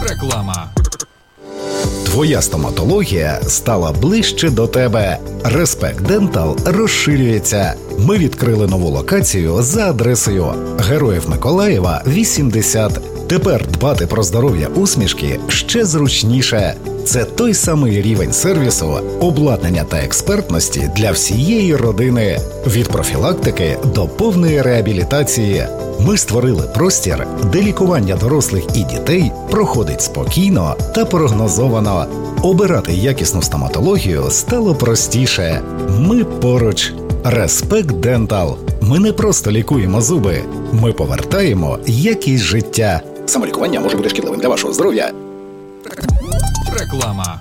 Реклама. Твоя стоматологія стала ближче до тебе. Респект Дентал розширюється. Ми відкрили нову локацію за адресою Героїв Миколаєва, 80. Тепер дбати про здоров'я усмішки ще зручніше. Це той самий рівень сервісу, обладнання та експертності для всієї родини. Від профілактики до повної реабілітації. Ми створили простір, де лікування дорослих і дітей проходить спокійно та прогнозовано. Обирати якісну стоматологію стало простіше. Ми поруч. Респект Дентал. Ми не просто лікуємо зуби. Ми повертаємо якість життя. Самолікування може бути шкідливим для вашого здоров'я. Реклама.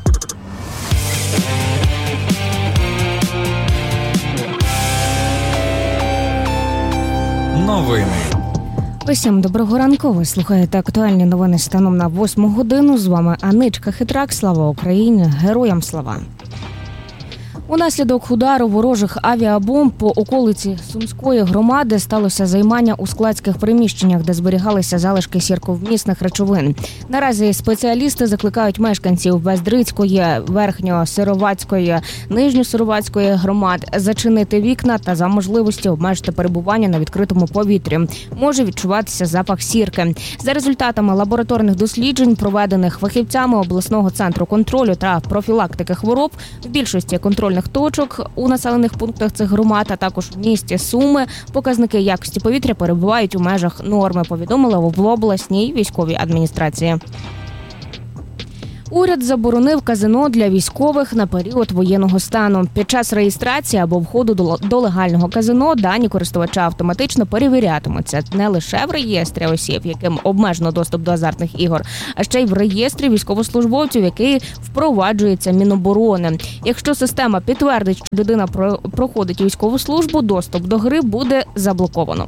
Новини. Усім доброго ранку. Ви слухаєте актуальні новини станом на 8 годину. З вами Аничка Хитрак. Слава Україні! Героям слава! Унаслідок удару ворожих авіабомб по околиці Сумської громади сталося займання у складських приміщеннях, де зберігалися залишки сірковмісних речовин. Наразі спеціалісти закликають мешканців Бездрицької, Верхньосировацької, Нижньосировацької громад зачинити вікна та за можливості обмежити перебування на відкритому повітрі. Може відчуватися запах сірки. За результатами лабораторних досліджень, проведених фахівцями обласного центру контролю та профілактики хвороб, в більшості контрольних точок у населених пунктах цих громад, а також в місті Суми, показники якості повітря перебувають у межах норми, повідомила в обласній військовій адміністрації. Уряд заборонив казино для військових на період воєнного стану. Під час реєстрації або входу до легального казино дані користувача автоматично перевірятимуться не лише в реєстрі осіб, яким обмежено доступ до азартних ігор, а ще й в реєстрі військовослужбовців, який впроваджується Міноборони. Якщо система підтвердить, що людина проходить військову службу, доступ до гри буде заблоковано.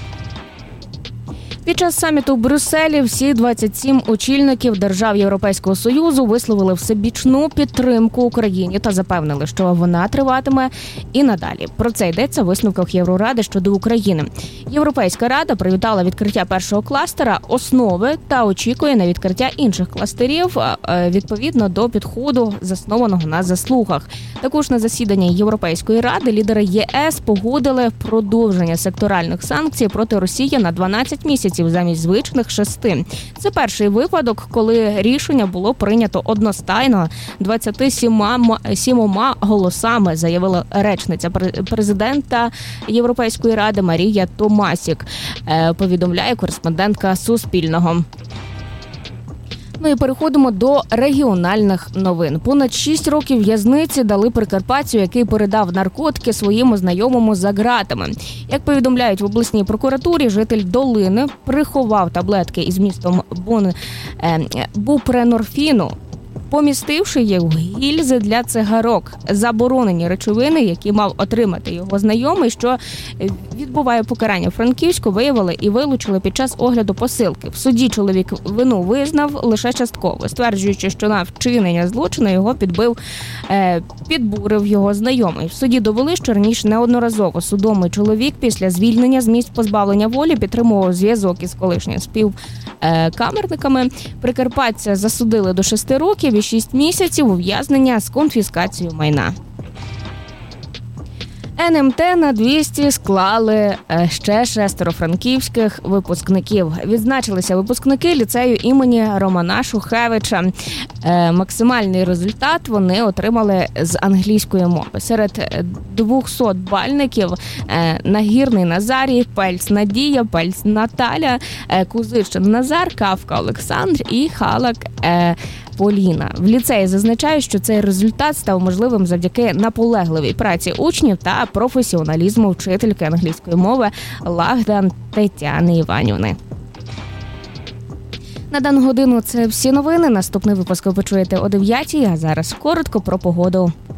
Під час саміту в Брюсселі всі 27 очільників держав Європейського Союзу висловили всебічну підтримку Україні та запевнили, що вона триватиме і надалі. Про це йдеться в висновках Євроради щодо України. Європейська рада привітала відкриття першого кластера «Основи» та очікує на відкриття інших кластерів відповідно до підходу, заснованого на заслугах. Також на засіданні Європейської ради лідери ЄС погодили продовження секторальних санкцій проти Росії на 12 місяців замість звичних 6. Це перший випадок, коли рішення було прийнято одностайно 27 голосами, заявила речниця президента Європейської ради Марія Томасік, повідомляє кореспондентка Суспільного. Ну і переходимо до регіональних новин. Понад 6 років в'язниці дали прикарпатцю, який передав наркотики своєму знайомому за ґратами. Як повідомляють в обласній прокуратурі, житель Долини приховав таблетки із містом бупренорфіну, помістивши їх в гільзи для цигарок. Заборонені речовини, які мав отримати його знайомий, що відбуває покарання в Франківську, виявили і вилучили під час огляду посилки. В суді чоловік вину визнав лише частково, стверджуючи, що на вчинення злочину його підбурив його знайомий. В суді довели, що раніше неодноразово судомий чоловік після звільнення з місць позбавлення волі підтримував зв'язок із колишніми співкамерниками. Прикарпатця засудили до 6 років і 6 місяців ув'язнення з конфіскацією майна. НМТ на 200 склали ще 6 франківських випускників. Відзначилися випускники ліцею імені Романа Шухевича. Максимальний результат вони отримали з англійської мови. Серед 200 бальників Нагірний Назарій, Пельц Надія, Пельц Наталя, Кузичин Назар, Кавка Олександр і Халак Поліна. В ліцеї зазначають, що цей результат став можливим завдяки наполегливій праці учнів та професіоналізму вчительки англійської мови Лагдан Тетяни Іванівни. На дану годину це всі новини. Наступний випуск ви почуєте о 9:00, а зараз коротко про погоду.